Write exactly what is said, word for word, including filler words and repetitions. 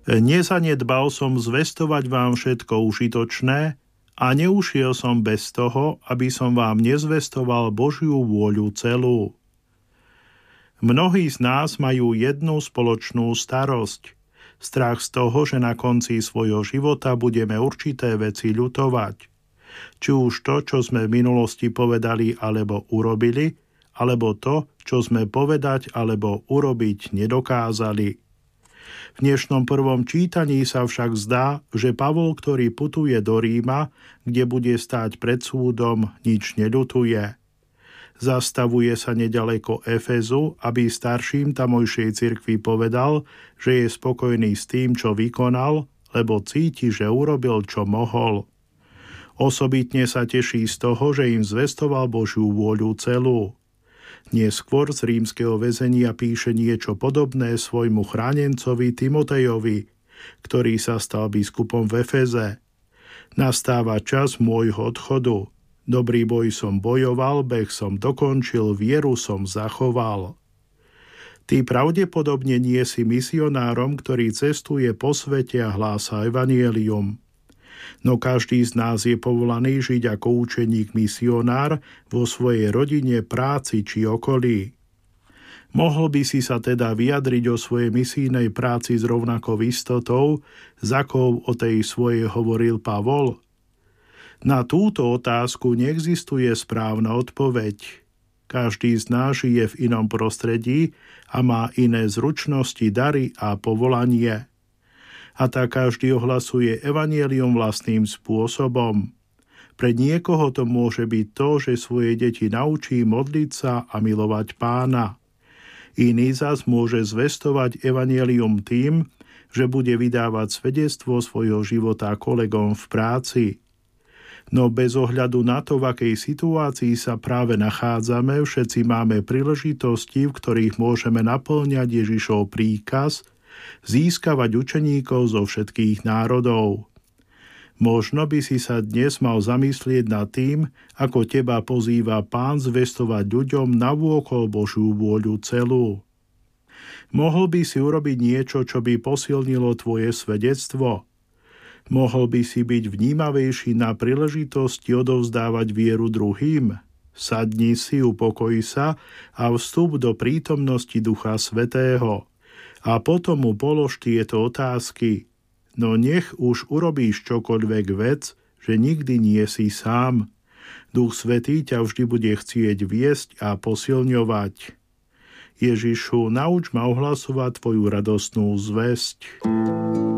Nezanedbal som zvestovať vám všetko užitočné a neušiel som bez toho, aby som vám nezvestoval Božiu vôľu celú. Mnohí z nás majú jednu spoločnú starosť. Strach z toho, že na konci svojho života budeme určité veci ľutovať. Či už to, čo sme v minulosti povedali alebo urobili, alebo to, čo sme povedať alebo urobiť nedokázali. V dnešnom prvom čítaní sa však zdá, že Pavol, ktorý putuje do Ríma, kde bude stáť pred súdom, nič neľutuje. Zastavuje sa nedaleko Efezu, aby starším tamojšej cirkvi povedal, že je spokojný s tým, čo vykonal, lebo cíti, že urobil, čo mohol. Osobitne sa teší z toho, že im zvestoval Božiu vôľu celú. Neskôr z rímskeho väzenia píše niečo podobné svojmu chránencovi Timotejovi, ktorý sa stal biskupom v Efeze. Nastáva čas môjho odchodu. Dobrý boj som bojoval, beh som dokončil, vieru som zachoval. Ty pravdepodobne nie si misionárom, ktorý cestuje po svete a hlása evanjelium. No každý z nás je povolaný žiť ako učeník misionár vo svojej rodine, práci či okolí. Mohol by si sa teda vyjadriť o svojej misijnej práci s rovnakou istotou, s akou o tej svojej hovoril Pavol? Na túto otázku neexistuje správna odpoveď. Každý z nás žije v inom prostredí a má iné zručnosti, dary a povolanie. A tak každý ohlasuje evanjelium vlastným spôsobom. Pre niekoho to môže byť to, že svoje deti naučí modliť sa a milovať Pána. Iný zas môže zvestovať evanjelium tým, že bude vydávať svedectvo svojho života kolegom v práci. No bez ohľadu na to, v akej situácii sa práve nachádzame, všetci máme príležitosti, v ktorých môžeme naplňať Ježišov príkaz, získavať učeníkov zo všetkých národov. Možno by si sa dnes mal zamyslieť nad tým, ako teba pozýva Pán zvestovať ľuďom navôkol Božiu vôľu celú. Mohol by si urobiť niečo, čo by posilnilo tvoje svedectvo. Mohol by si byť vnímavejší na príležitosti odovzdávať vieru druhým. Sadni si, upokoj sa a vstup do prítomnosti Ducha Svätého. A potom mu polož tieto otázky. No nech už urobíš čokoľvek vec, že nikdy nie si sám. Duch Svätý ťa vždy bude chcieť viesť a posilňovať. Ježišu, nauč ma ohlasovať tvoju radostnú zvesť.